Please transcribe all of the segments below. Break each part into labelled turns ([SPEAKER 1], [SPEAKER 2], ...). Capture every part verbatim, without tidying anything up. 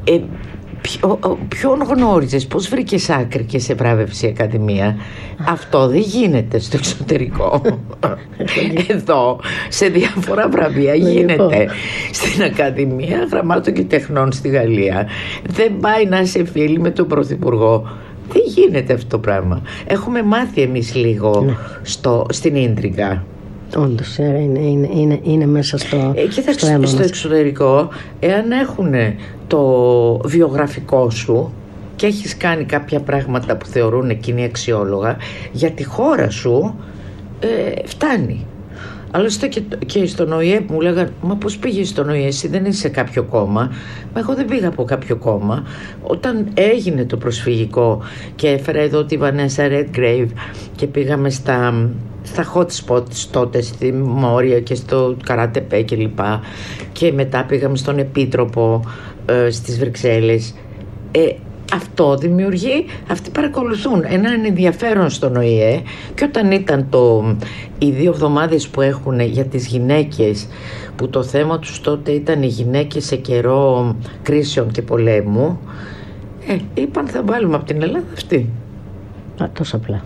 [SPEAKER 1] Ε, ποιο, ποιον γνώριζες, πώς βρήκες άκρη και σε βράβευσε η Ακαδημία? Αυτό δεν γίνεται στο εξωτερικό. Εδώ σε διάφορα βραβεία γίνεται. Στην Ακαδημία Γραμμάτων και Τεχνών στη Γαλλία δεν πάει να είσαι φίλη με τον Πρωθυπουργό. Δεν γίνεται αυτό το πράγμα. Έχουμε μάθει εμείς λίγο ναι. στο, στην ίντριγκα.
[SPEAKER 2] Όντως, είναι, είναι, είναι, είναι μέσα στο,
[SPEAKER 1] ε, κοίταξε,
[SPEAKER 2] στο αίμα
[SPEAKER 1] στο
[SPEAKER 2] μας.
[SPEAKER 1] εξωτερικό, εάν έχουν το βιογραφικό σου και έχεις κάνει κάποια πράγματα που θεωρούν εκείνοι αξιόλογα, για τη χώρα σου ε, φτάνει. Άλλωστε και, και στον ΟΗΕ που μου λέγανε, μα πώς πήγες στον ΟΗΕ, εσύ δεν είσαι σε κάποιο κόμμα? Μα εγώ δεν πήγα από κάποιο κόμμα. Όταν έγινε το προσφυγικό και έφερα εδώ τη Βανέσα Redgrave και πήγαμε στα, στα hot spots τότε, στη Μόρια και στο Καράτεπέ και λοιπά, και μετά πήγαμε στον Επίτροπο ε, στις Βρυξέλλες. Ε, Αυτό δημιουργεί, αυτοί παρακολουθούν έναν ενδιαφέρον στον ΟΗΕ, και όταν ήταν το, οι δύο εβδομάδες που έχουν για τις γυναίκες, που το θέμα τους τότε ήταν οι γυναίκες σε καιρό κρίσεων και πολέμου, ε, είπαν θα βάλουμε από την Ελλάδα αυτή.
[SPEAKER 2] Α, τόσο απλά.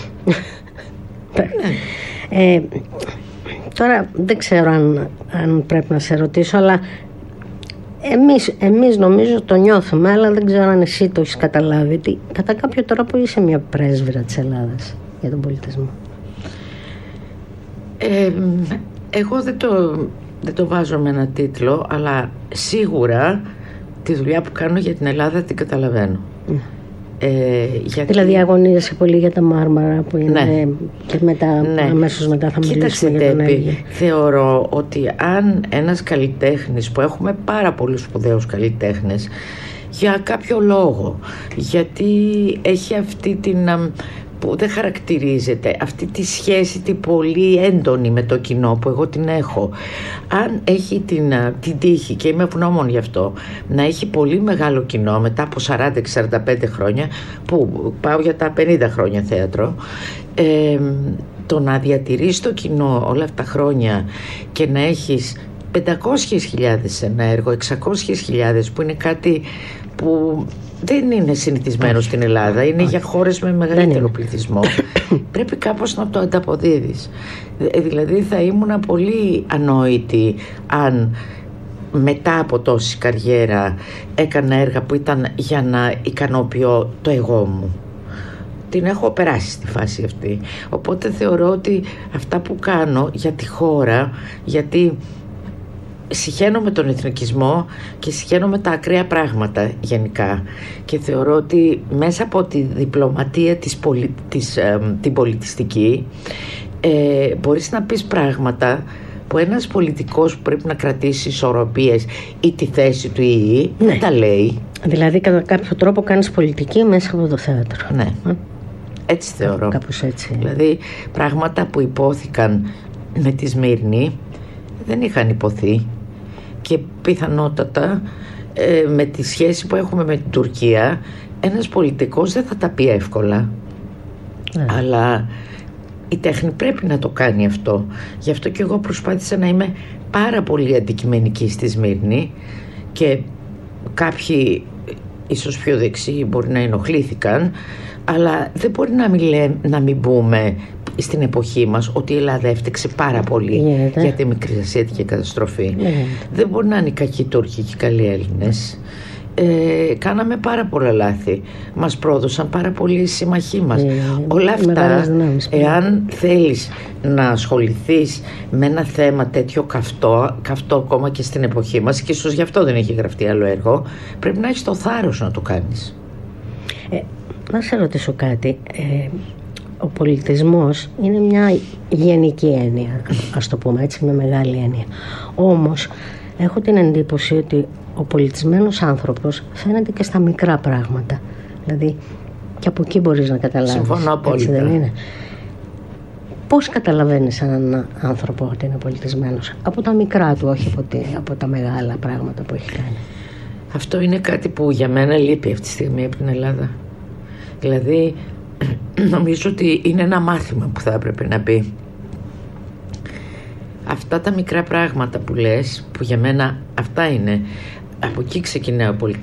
[SPEAKER 2] Ναι. ε, τώρα δεν ξέρω αν, αν πρέπει να σε ρωτήσω, αλλά Εμείς, εμείς νομίζω το νιώθουμε, αλλά δεν ξέρω αν εσύ το έχεις καταλάβει, ότι κατά κάποιο τρόπο είσαι μια πρέσβυρα της Ελλάδας για τον πολιτισμό.
[SPEAKER 1] Ε, εγώ δεν το, δεν το βάζω με ένα τίτλο, αλλά σίγουρα τη δουλειά που κάνω για την Ελλάδα την καταλαβαίνω. Mm. Ε, γιατί... Δηλαδή αγωνίζεσαι πολύ για τα Μάρμαρα που είναι, ναι. Και μετά, ναι. αμέσως μετά θα μιλήσουμε για τον Αίγυπτο.
[SPEAKER 2] Θεωρώ
[SPEAKER 1] ότι αν ένας καλλιτέχνης, που έχουμε πάρα πολλούς σπουδαίους καλλιτέχνες, για κάποιο λόγο, γιατί έχει αυτή την, που δεν χαρακτηρίζεται, αυτή τη σχέση την πολύ έντονη με το κοινό που εγώ την έχω, αν έχει την, την τύχη, και είμαι ευγνώμων γι' αυτό, να έχει πολύ μεγάλο κοινό μετά από σαράντα και σαράντα πέντε χρόνια, που πάω για τα πενήντα χρόνια θέατρο, ε, το να διατηρείς το κοινό όλα αυτά τα χρόνια και να έχεις πεντακόσιες χιλιάδες σε ένα έργο, εξακόσιες χιλιάδες, που είναι κάτι που δεν είναι συνηθισμένο στην Ελλάδα, είναι για χώρες με μεγαλύτερο πληθυσμό, πρέπει κάπως να το ανταποδίδεις. Δηλαδή θα ήμουν πολύ ανόητη αν μετά από τόση καριέρα έκανα έργα που ήταν για να ικανοποιώ το εγώ μου. Την έχω περάσει στη φάση αυτή, οπότε θεωρώ ότι αυτά που κάνω για τη χώρα, γιατί συχαίνομαι τον εθνικισμό και συχαίνομαι τα ακραία πράγματα γενικά, και θεωρώ ότι μέσα από τη διπλωματία της πολι... της, ε, την πολιτιστική ε, μπορείς να πεις πράγματα που ένας πολιτικός που πρέπει να κρατήσει ισορροπίες ή τη θέση του ή ναι. δεν τα λέει.
[SPEAKER 2] Δηλαδή κατά κάποιο τρόπο κάνεις πολιτική μέσα από το θέατρο.
[SPEAKER 1] Ναι, ε? έτσι θεωρώ.
[SPEAKER 2] Κάπως έτσι.
[SPEAKER 1] Δηλαδή πράγματα που υπόθηκαν με τη Σμύρνη δεν είχαν υποθεί, και πιθανότατα ε, με τη σχέση που έχουμε με την Τουρκία ένας πολιτικός δεν θα τα πει εύκολα. Ναι. Αλλά η τέχνη πρέπει να το κάνει αυτό. Γι' αυτό και εγώ προσπάθησα να είμαι πάρα πολύ αντικειμενική στη Σμύρνη, και κάποιοι ίσως πιο δεξιοί μπορεί να ενοχλήθηκαν, αλλά δεν μπορεί να μην, λέ, να μην πούμε στην εποχή μας ότι η Ελλάδα έφτεξε πάρα πολύ yeah, για τη μικρασιατική καταστροφή. Yeah. Δεν μπορεί να είναι οι κακοί Τούρκοι και οι καλοί Έλληνες. Ε, κάναμε πάρα πολλά λάθη. Μας πρόδωσαν πάρα πολύ οι συμμαχοί μας. Yeah, όλα αυτά, εάν θέλεις να ασχοληθείς με ένα θέμα τέτοιο καυτό, καυτό ακόμα και στην εποχή μας, και ίσως γι' αυτό δεν έχει γραφτεί άλλο έργο, πρέπει να έχεις το θάρρος να το κάνεις.
[SPEAKER 2] Ε, να σε ρωτήσω κάτι. Ε, ο πολιτισμός είναι μια γενική έννοια, ας το πούμε έτσι, με μεγάλη έννοια. Όμως έχω την εντύπωση ότι ο πολιτισμένος άνθρωπος φαίνεται και στα μικρά πράγματα. Δηλαδή και από εκεί μπορείς να καταλάβεις.
[SPEAKER 1] Συμφωνώ απόλυτα.
[SPEAKER 2] Δεν είναι? Πώς καταλαβαίνεις έναν άνθρωπο ότι είναι πολιτισμένος? Από τα μικρά του, όχι από, τη, από τα μεγάλα πράγματα που έχει κάνει.
[SPEAKER 1] Αυτό είναι κάτι που για μένα λείπει αυτή τη στιγμή από την Ελλάδα. Δηλαδή νομίζω ότι είναι ένα μάθημα που θα έπρεπε να πει. Αυτά τα μικρά πράγματα που λες, που για μένα αυτά είναι, από εκεί ξεκινάει ο πολιτισμός.